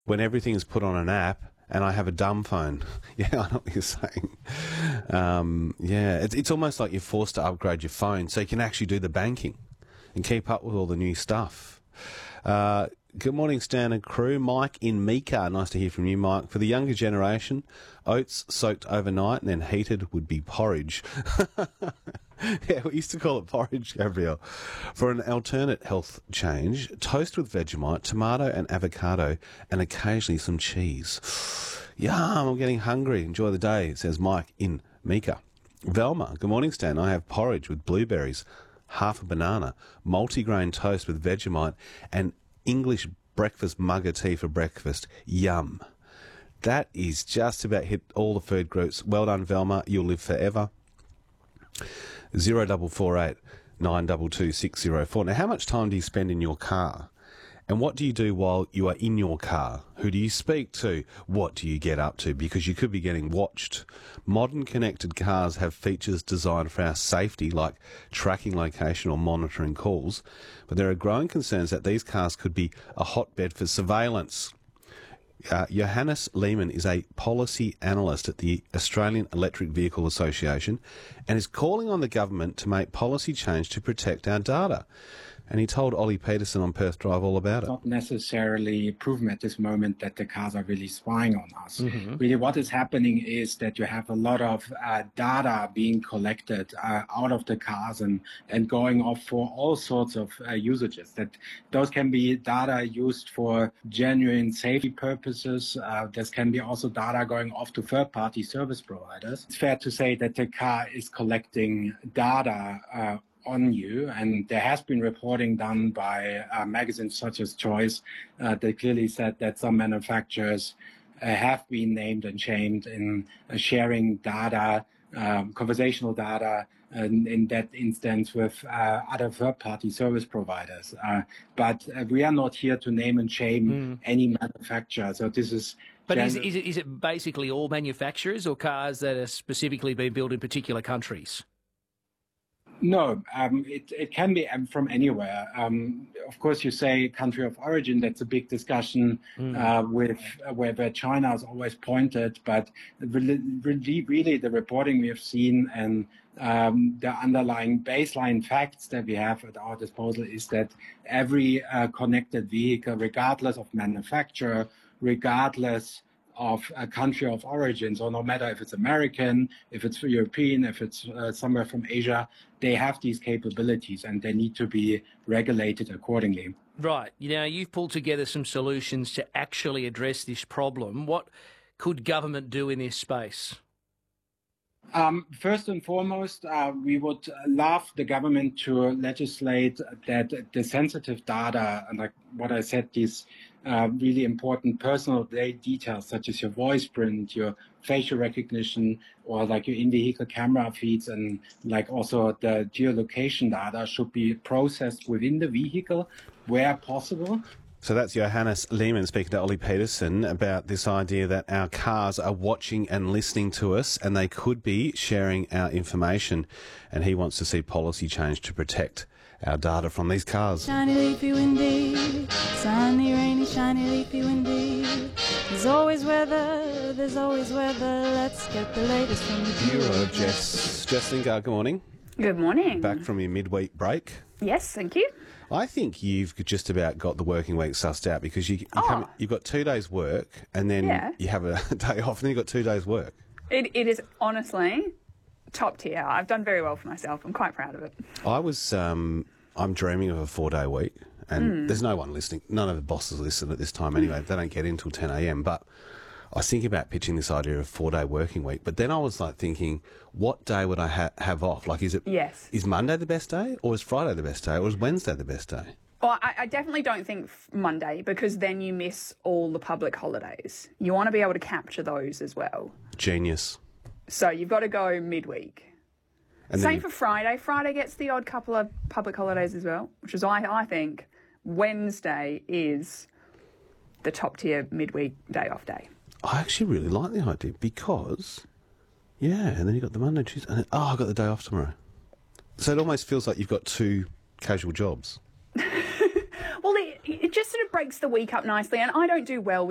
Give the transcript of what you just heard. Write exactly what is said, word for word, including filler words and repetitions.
when everything's put on an app and I have a dumb phone. Yeah, I know what you're saying. Um, yeah, it's, it's almost like you're forced to upgrade your phone so you can actually do the banking and keep up with all the new stuff. Uh, good morning, Stan and crew. Mike in Meeker. Nice to hear from you, Mike. For the younger generation, oats soaked overnight and then heated would be porridge. Yeah, we used to call it porridge, Gabrielle. For an alternate health change, toast with Vegemite, tomato and avocado, and occasionally some cheese. Yum, I'm getting hungry. Enjoy the day, says Mike in Meeker. Velma, good morning, Stan. I have porridge with blueberries, half a banana, multigrain toast with Vegemite, and English breakfast mugger tea for breakfast. Yum. That is just about hit all the food groups. Well done, Velma. You'll live forever. Zero double four eight nine double two six zero four. Now, how much time do you spend in your car? And what do you do while you are in your car? Who do you speak to? What do you get up to? Because you could be getting watched. Modern connected cars have features designed for our safety, like tracking location or monitoring calls. But there are growing concerns that these cars could be a hotbed for surveillance. Uh, Johannes Lehmann is a policy analyst at the Australian Electric Vehicle Association and is calling on the government to make policy change to protect our data. And he told Ollie Peterson on Perth Drive all about it. Not necessarily proven at this moment that the cars are really spying on us. Mm-hmm. Really what is happening is that you have a lot of uh, data being collected uh, out of the cars and, and going off for all sorts of uh, usages. That those can be data used for genuine safety purposes. Uh, this can be also data going off to third-party service providers. It's fair to say that the car is collecting data uh, on you, and there has been reporting done by uh, magazines such as Choice uh, that clearly said that some manufacturers uh, have been named and shamed in uh, sharing data, um, conversational data, in, in that instance with uh, other third-party service providers. Uh, but uh, we are not here to name and shame mm. any manufacturer. So this is. But is, is, it, is it basically all manufacturers or cars that are specifically being built in particular countries? No, um, it, it can be from anywhere. Um, of course, you say country of origin. That's a big discussion mm. uh, with uh, where, where China is always pointed. But really, really the reporting we have seen and um, the underlying baseline facts that we have at our disposal is that every uh, connected vehicle, regardless of manufacturer, regardless of a country of origin, so no matter if it's American, if it's European, if it's uh, somewhere from Asia, they have these capabilities and they need to be regulated accordingly. Right. You know, you've pulled together some solutions to actually address this problem. What could government do in this space? Um, first and foremost, uh, we would love the government to legislate that the sensitive data, and like what I said, these uh, really important personal details, such as your voice print, your facial recognition, or like your in-vehicle camera feeds, and like also the geolocation data should be processed within the vehicle where possible. So that's Johannes Lehmann speaking to Ollie Peterson about this idea that our cars are watching and listening to us and they could be sharing our information, and he wants to see policy change to protect our data from these cars. Shiny, leafy, windy, sunny, rainy, shiny, leafy, windy. There's always weather, there's always weather. Let's get the latest from the Bureau of Jess. Jess Lingard, good morning. Good morning. Back from your midweek break. Yes, thank you. I think you've just about got the working week sussed out because you, you oh. come, you've got two days work and then yeah. you have a day off and then you've got two days work. It, it is honestly top tier. I've done very well for myself. I'm quite proud of it. I was, um, I'm dreaming of a four-day week and mm. there's no one listening. None of the bosses listen at this time anyway. They don't get in until ten a m. But I was thinking about pitching this idea of a four-day working week, but then I was like thinking, what day would I ha- have off? Like, is it yes. is Monday the best day, or is Friday the best day, or is Wednesday the best day? Well, I, I definitely don't think Monday, because then you miss all the public holidays. You want to be able to capture those as well. Genius. So you've got to go midweek. And Same you... for Friday. Friday gets the odd couple of public holidays as well, which is why I think Wednesday is the top tier midweek day off day. I actually really like the idea because, yeah, and then you've got the Monday, Tuesday, and then, oh, I've got the day off tomorrow. So it almost feels like you've got two casual jobs. Well, it, it just sort of breaks the week up nicely, and I don't do well with